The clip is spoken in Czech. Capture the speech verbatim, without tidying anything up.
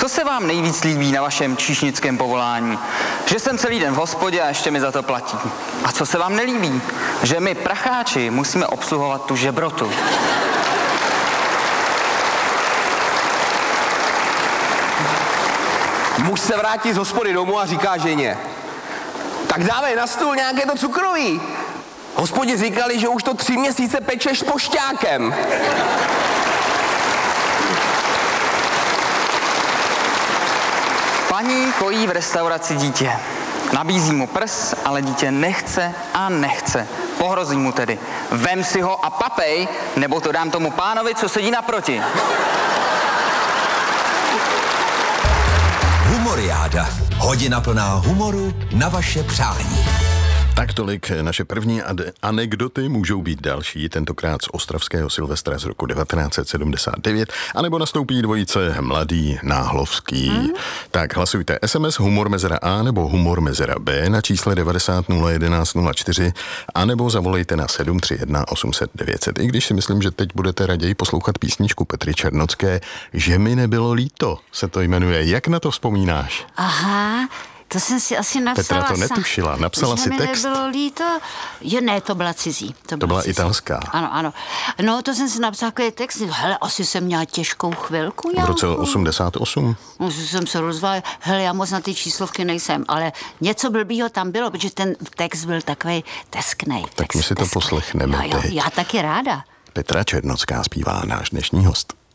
Co se vám nejvíc líbí na vašem číšnickém povolání? Že jsem celý den v hospodě a ještě mi za to platí. A co se vám nelíbí? Že my, pracháči, musíme obsluhovat tu žebrotu. Muž se vrátí z hospody domů a říká ženě: tak dávej na stůl nějaké to cukroví. Hospodě říkali, že už to tři měsíce pečeš s pošťákem. Paní kojí v restauraci dítě. Nabízí mu prs, ale dítě nechce a nechce. Pohrozí mu tedy: vem si ho a papej, nebo to dám tomu pánovi, co sedí naproti. Humoriáda. Hodina plná humoru na vaše přání. Tak tolik naše první ad- anekdoty, můžou být další, tentokrát z ostravského Silvestra z roku devatenáct set sedmdesát devět, anebo nastoupí dvojice Mladý Náhlovský. Hmm. Tak hlasujte es em es humor mezera A nebo humor mezera B na čísle devadesát nula jedenáct nula čtyři, anebo zavolejte na sedm tři jedna osm set devět set. I když si myslím, že teď budete raději poslouchat písničku Petry Černocké, Že mi nebylo líto, se to jmenuje. Jak na to vzpomínáš? Aha, to jsem si asi napsala. Petra to netušila, napsala si text. Že mi nebylo líto. Jo, ne, to byla cizí. To, to byla, byla cizí. italská. Ano, ano. No, to jsem si napsala takový text. Hele, asi jsem měla těžkou chvilku, Janku. V roce osmdesát osm. No, jsem se rozvala. Hele, já moc na ty číslovky nejsem, ale něco blbýho tam bylo, protože ten text byl takový tesknej. Tak my si to poslechneme jo, jo, teď. já taky ráda. Petra Černocká zpívá, náš dnešní host.